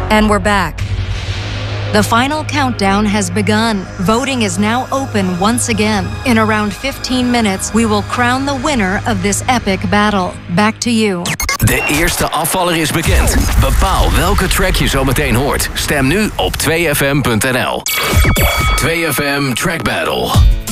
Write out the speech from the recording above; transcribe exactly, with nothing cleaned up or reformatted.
And we're back. The final countdown has begun. Voting is now open once again. In around fifteen minutes, we will crown the winner of this epic battle. Back to you. De eerste afvaller is bekend. Bepaal welke track je zo meteen hoort. Stem nu op twee f m punt n l. twee F M Track Battle.